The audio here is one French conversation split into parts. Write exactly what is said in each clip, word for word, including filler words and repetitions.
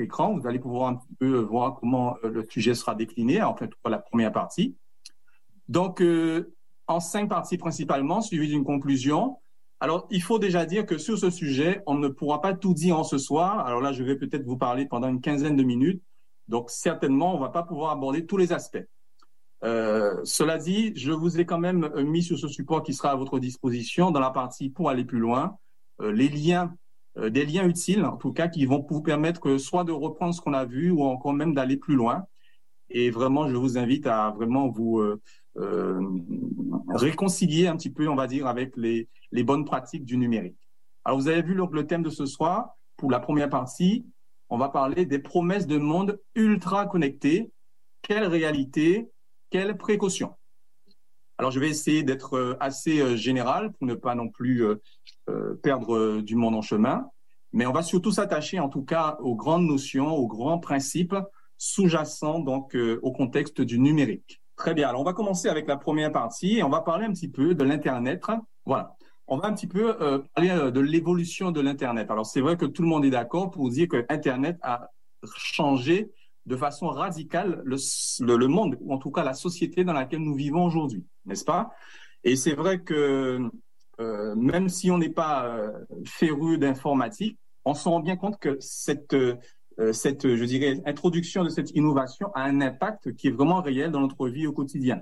écran. Vous allez pouvoir un petit peu voir comment euh, le sujet sera décliné, en fait, pour la première partie. Donc, euh, en cinq parties principalement, suivies d'une conclusion. Alors, il faut déjà dire que sur ce sujet, on ne pourra pas tout dire en ce soir. Alors là, je vais peut-être vous parler pendant une quinzaine de minutes. Donc, certainement, on ne va pas pouvoir aborder tous les aspects. Euh, cela dit, je vous ai quand même mis sur ce support qui sera à votre disposition dans la partie pour aller plus loin, euh, les liens, euh, des liens utiles, en tout cas, qui vont vous permettre que soit de reprendre ce qu'on a vu ou encore même d'aller plus loin. Et vraiment, je vous invite à vraiment vous euh, euh, réconcilier un petit peu, on va dire, avec les, les bonnes pratiques du numérique. Alors, vous avez vu donc le thème de ce soir. Pour la première partie, on va parler des promesses de monde ultra connecté. Quelle réalité, quelles précautions? Alors, je vais essayer d'être assez général pour ne pas non plus euh, perdre du monde en chemin. Mais on va surtout s'attacher, en tout cas, aux grandes notions, aux grands principes sous-jacents donc euh, au contexte du numérique. Très bien. Alors, on va commencer avec la première partie et on va parler un petit peu de l'Internet. Voilà. On va un petit peu euh, parler euh, de l'évolution de l'Internet. Alors, c'est vrai que tout le monde est d'accord pour dire que Internet a changé de façon radicale le, le, le monde, ou en tout cas la société dans laquelle nous vivons aujourd'hui, n'est-ce pas? Et c'est vrai que euh, même si on n'est pas euh, féru d'informatique, on se rend bien compte que cette, euh, cette, je dirais, introduction de cette innovation a un impact qui est vraiment réel dans notre vie au quotidien.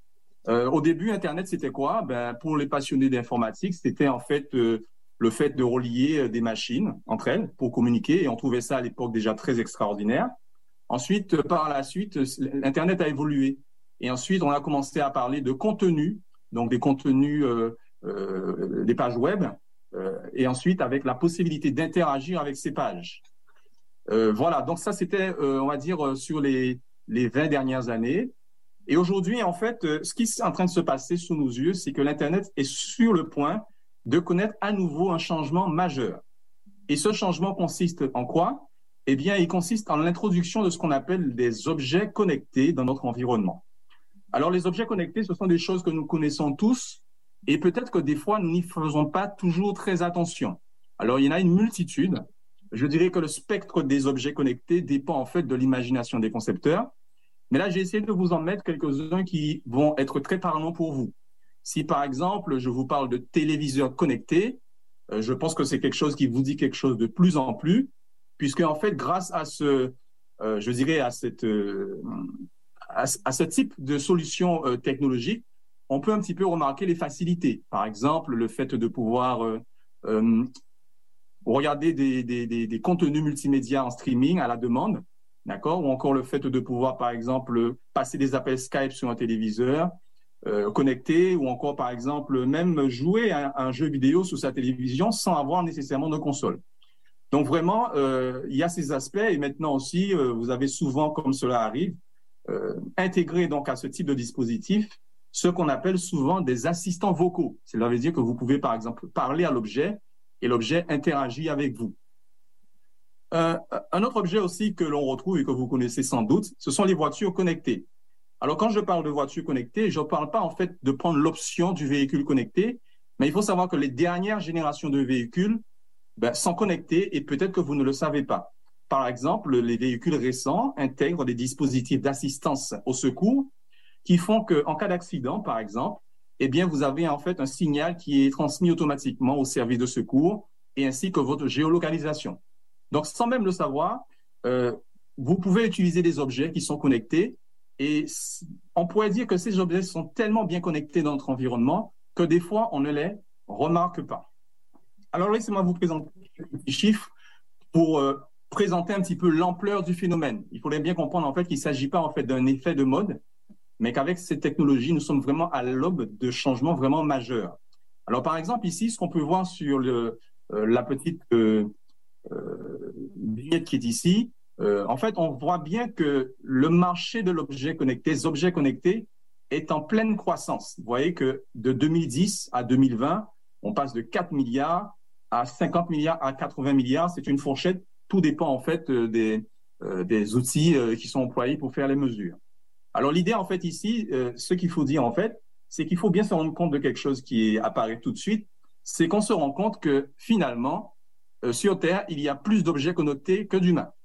Euh, au début, Internet, c'était quoi? Ben, pour les passionnés d'informatique, c'était en fait euh, le fait de relier des machines entre elles pour communiquer, et on trouvait ça à l'époque déjà très extraordinaire. Ensuite, par la suite, l'Internet a évolué. Et ensuite, on a commencé à parler de contenu, donc des contenus, euh, euh, des pages web, euh, et ensuite avec la possibilité d'interagir avec ces pages. Euh, voilà, donc ça, c'était, euh, on va dire, sur les, les vingt dernières années. Et aujourd'hui, en fait, ce qui est en train de se passer sous nos yeux, c'est que l'Internet est sur le point de connaître à nouveau un changement majeur. Et ce changement consiste en quoi? Eh bien, il consiste en l'introduction de ce qu'on appelle des objets connectés dans notre environnement. Alors, les objets connectés, ce sont des choses que nous connaissons tous et peut-être que des fois, nous n'y faisons pas toujours très attention. Alors, il y en a une multitude. Je dirais que le spectre des objets connectés dépend en fait de l'imagination des concepteurs. Mais là, j'ai essayé de vous en mettre quelques-uns qui vont être très parlants pour vous. Si, par exemple, je vous parle de téléviseurs connectés, euh, je pense que c'est quelque chose qui vous dit quelque chose de plus en plus, puisque en fait, grâce à ce, euh, je dirais, à cette, euh, à, à ce type de solution euh, technologique, on peut un petit peu remarquer les facilités. Par exemple, le fait de pouvoir euh, euh, regarder des, des, des, des contenus multimédia en streaming à la demande, d'accord, ou encore le fait de pouvoir, par exemple, passer des appels Skype sur un téléviseur euh, connecté, ou encore, par exemple, même jouer à un jeu vidéo sur sa télévision sans avoir nécessairement de console. Donc vraiment, euh, il y a ces aspects, et maintenant aussi, euh, vous avez souvent, comme cela arrive, euh, intégré donc à ce type de dispositif ce qu'on appelle souvent des assistants vocaux. Cela veut dire que vous pouvez, par exemple, parler à l'objet et l'objet interagit avec vous. Euh, un autre objet aussi que l'on retrouve et que vous connaissez sans doute, ce sont les voitures connectées. Alors, quand je parle de voitures connectées, je ne parle pas en fait de prendre l'option du véhicule connecté, mais il faut savoir que les dernières générations de véhicules ben, sont connectés et peut-être que vous ne le savez pas. Par exemple, les véhicules récents intègrent des dispositifs d'assistance au secours qui font qu'en cas d'accident, par exemple, eh bien, vous avez en fait un signal qui est transmis automatiquement au service de secours et ainsi que votre géolocalisation. Donc, sans même le savoir, euh, vous pouvez utiliser des objets qui sont connectés et on pourrait dire que ces objets sont tellement bien connectés dans notre environnement que des fois, on ne les remarque pas. Alors, laissez-moi vous présenter quelques chiffres pour euh, présenter un petit peu l'ampleur du phénomène. Il faudrait bien comprendre en fait qu'il ne s'agit pas en fait d'un effet de mode, mais qu'avec ces technologies, nous sommes vraiment à l'aube de changements vraiment majeurs. Alors, par exemple, ici, ce qu'on peut voir sur le, euh, la petite euh, euh, vignette qui est ici, euh, en fait, on voit bien que le marché de l'objet connecté, des objets connectés, est en pleine croissance. Vous voyez que de deux mille dix à deux mille vingt, on passe de quatre milliards à cinquante milliards à quatre-vingts milliards. C'est une fourchette. Tout dépend en fait des, euh, des outils euh, qui sont employés pour faire les mesures. Alors l'idée en fait ici, euh, ce qu'il faut dire en fait, c'est qu'il faut bien se rendre compte de quelque chose qui apparaît tout de suite, c'est qu'on se rend compte que finalement, euh, sur Terre, il y a plus d'objets connectés que d'humains.